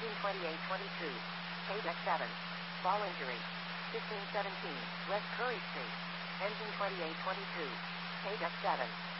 Engine 2822. K-Deck 7. Ball injury. 1517 West Curry Street. Engine 2822. K-Deck 7.